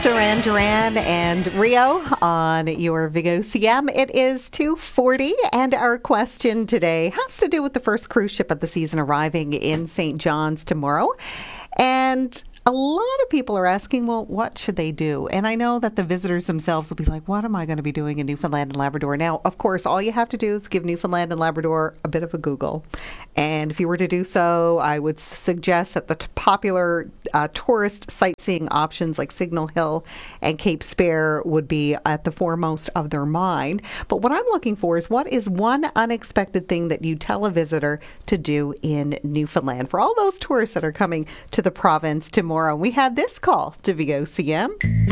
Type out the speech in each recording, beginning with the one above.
Duran Duran and Rio on your Vigo CM. It is 2:40, and our question today has to do with the first cruise ship of the season arriving in St. John's tomorrow. And a lot of people are asking, well, what should they do? And I know that the visitors themselves will be like, what am I going to be doing in Newfoundland and Labrador? Now, of course, all you have to do is give Newfoundland and Labrador a bit of a Google. And if you were to do so, I would suggest that the popular tourist sightseeing options like Signal Hill and Cape Spare would be at the foremost of their mind. But what I'm looking for is, what is one unexpected thing that you tell a visitor to do in Newfoundland for all those tourists that are coming to the province tomorrow? We had this call to Vigo CM.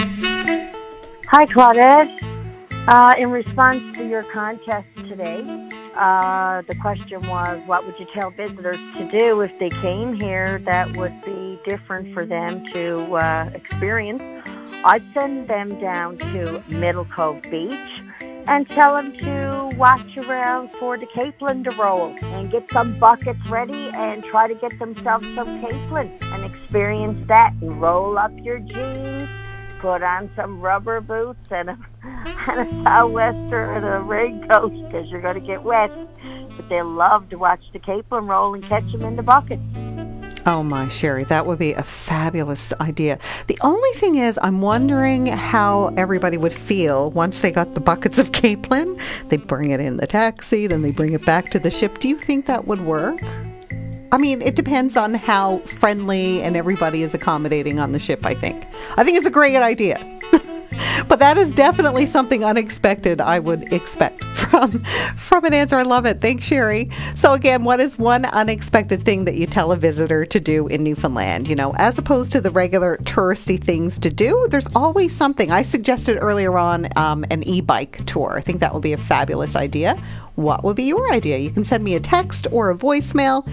Hi, Claudette. In response to your contest today, the question was, what would you tell visitors to do if they came here that would be different for them to experience? I'd send them down to Middle Cove Beach and tell them to watch around for the capelin to roll and get some buckets ready and try to get themselves some capelin and experience that, and roll up your jeans, put on some rubber boots and a sou'wester and a raincoat because you're going to get wet. But they love to watch the capelin roll and catch them in the buckets. Oh my, Sherry, that would be a fabulous idea. The only thing is, I'm wondering how everybody would feel once they got the buckets of capelin. They bring it in the taxi, then they bring it back to the ship. Do you think that would work? I mean, it depends on how friendly and everybody is accommodating on the ship, I think. I think it's a great idea. But that is definitely something unexpected I would expect from an answer. I love it. Thanks, Sherry. So again, what is one unexpected thing that you tell a visitor to do in Newfoundland? You know, as opposed to the regular touristy things to do, there's always something. I suggested earlier on an e-bike tour. I think that would be a fabulous idea. What would be your idea? You can send me a text or a voicemail,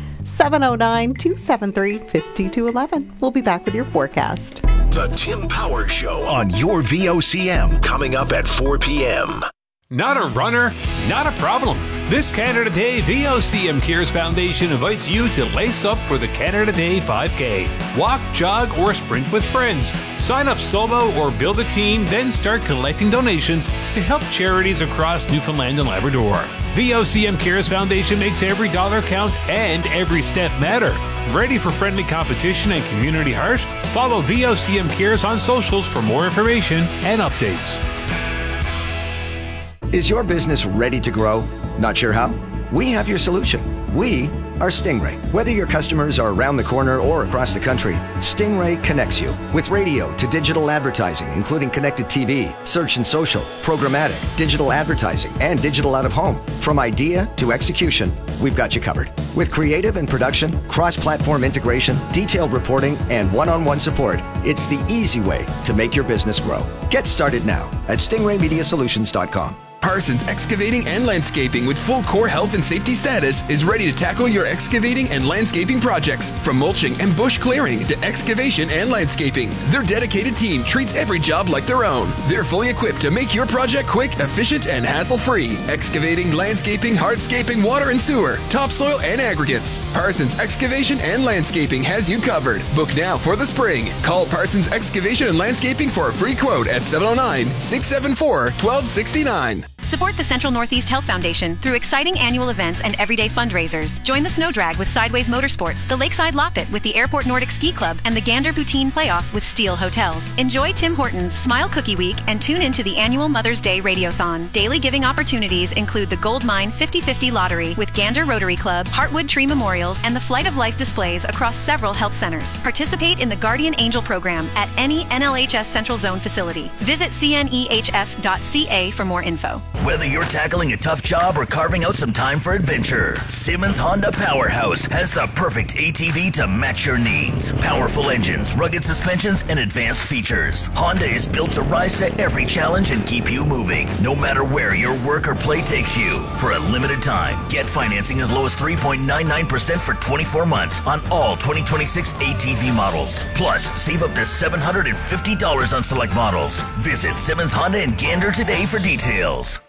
709-273-5211. We'll be back with your forecast. The Tim Power Show on your VOCM, coming up at 4 p.m. Not a runner? Not a problem. This Canada Day, VOCM Cares Foundation invites you to lace up for the Canada Day 5K. Walk, jog, or sprint with friends. Sign up solo or build a team, then start collecting donations to help charities across Newfoundland and Labrador. VOCM Cares Foundation makes every dollar count and every step matter. Ready for friendly competition and community heart? Follow VOCM Cares on socials for more information and updates. Is your business ready to grow? Not sure how? We have your solution. We are Stingray. Whether your customers are around the corner or across the country, Stingray connects you with radio to digital advertising, including connected TV, search and social, programmatic, digital advertising, and digital out of home. From idea to execution, we've got you covered. With creative and production, cross-platform integration, detailed reporting, and one-on-one support, it's the easy way to make your business grow. Get started now at stingraymediasolutions.com. Parsons Excavating and Landscaping, with full core health and safety status, is ready to tackle your excavating and landscaping projects. From mulching and bush clearing to excavation and landscaping, their dedicated team treats every job like their own. They're fully equipped to make your project quick, efficient, and hassle-free. Excavating, landscaping, hardscaping, water and sewer, topsoil, and aggregates. Parsons Excavation and Landscaping has you covered. Book now for the spring. Call Parsons Excavation and Landscaping for a free quote at 709-674-1269. Support the Central Northeast Health Foundation through exciting annual events and everyday fundraisers. Join the Snow Drag with Sideways Motorsports, the Lakeside Loppet with the Airport Nordic Ski Club, and the Gander Poutine Playoff with Steel Hotels. Enjoy Tim Hortons Smile Cookie Week and tune into the annual Mother's Day Radiothon. Daily giving opportunities include the Gold Mine 50/50 Lottery with Gander Rotary Club, Heartwood Tree Memorials, and the Flight of Life displays across several health centers. Participate in the Guardian Angel program at any NLHS Central Zone facility. Visit cnehf.ca for more info. Whether you're tackling a tough job or carving out some time for adventure, Simmons Honda Powerhouse has the perfect ATV to match your needs. Powerful engines, rugged suspensions, and advanced features. Honda is built to rise to every challenge and keep you moving, no matter where your work or play takes you. For a limited time, get financing as low as 3.99% for 24 months on all 2026 ATV models. Plus, save up to $750 on select models. Visit Simmons Honda in Gander today for details.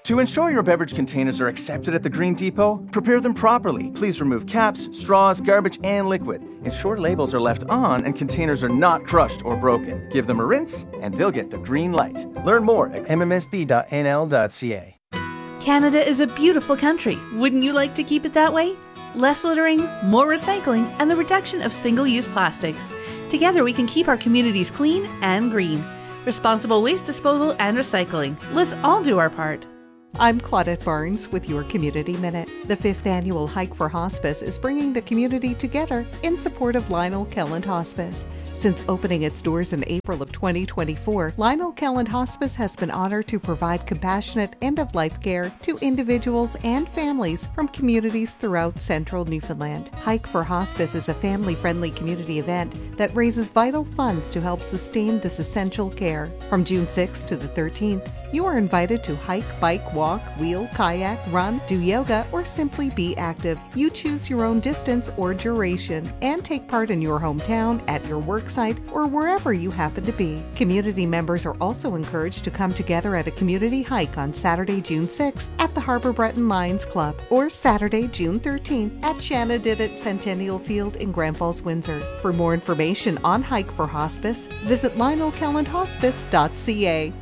To ensure your beverage containers are accepted at the Green Depot, prepare them properly. Please remove caps, straws, garbage, and liquid. Ensure labels are left on and containers are not crushed or broken. Give them a rinse, and they'll get the green light. Learn more at mmsb.nl.ca. Canada is a beautiful country. Wouldn't you like to keep it that way? Less littering, more recycling, and the reduction of single-use plastics. Together we can keep our communities clean and green. Responsible waste disposal and recycling. Let's all do our part. I'm Claudette Barnes with your Community Minute. The 5th annual Hike for Hospice is bringing the community together in support of Lionel Kelland Hospice. Since opening its doors in April of 2024, Lionel Kelland Hospice has been honored to provide compassionate end-of-life care to individuals and families from communities throughout central Newfoundland. Hike for Hospice is a family-friendly community event that raises vital funds to help sustain this essential care. From June 6th to the 13th, you are invited to hike, bike, walk, wheel, kayak, run, do yoga, or simply be active. You choose your own distance or duration and take part in your hometown, at your work site, or wherever you happen to be. Community members are also encouraged to come together at a community hike on Saturday, June 6th at the Harbour Breton Lions Club or Saturday, June 13th at Shanadidit Centennial Field in Grand Falls, Windsor. For more information on Hike for Hospice, visit lionelkellandhospice.ca.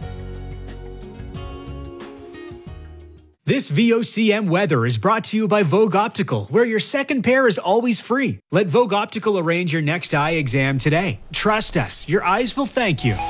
This VOCM weather is brought to you by Vogue Optical, where your second pair is always free. Let Vogue Optical arrange your next eye exam today. Trust us, your eyes will thank you.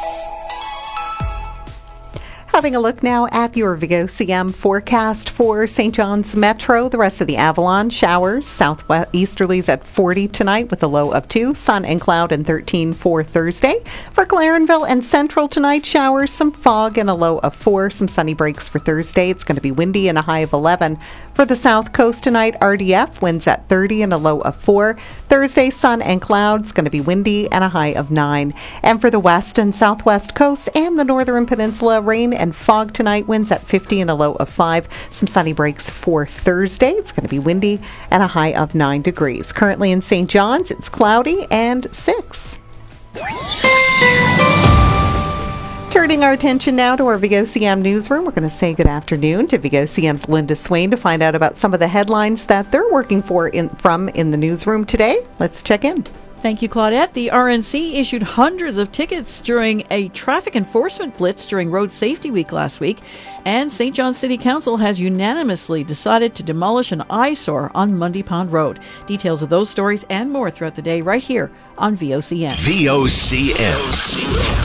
Having a look now at your VOCM forecast for St. John's Metro. The rest of the Avalon, showers, southwesterlies at 40 tonight with a low of 2. Sun and cloud and 13 for Thursday. For Clarenville and Central tonight, showers, some fog and a low of 4. Some sunny breaks for Thursday. It's going to be windy and a high of 11. For the South Coast tonight, RDF, winds at 30 and a low of 4. Thursday, sun and clouds, going to be windy and a high of 9. And for the West and Southwest Coast and the Northern Peninsula, rain and fog tonight, winds at 50 and a low of 5. Some sunny breaks for Thursday. It's going to be windy and a high of 9 degrees. Currently in St. John's, it's cloudy and 6. Turning our attention now to our VOCM newsroom, we're going to say good afternoon to VOCM's Linda Swain to find out about some of the headlines that they're working from in the newsroom today. Let's check in. Thank you, Claudette. The RNC issued hundreds of tickets during a traffic enforcement blitz during Road Safety Week last week, and St. John City Council has unanimously decided to demolish an eyesore on Mundy Pond Road. Details of those stories and more throughout the day right here on VOCM. VOCM.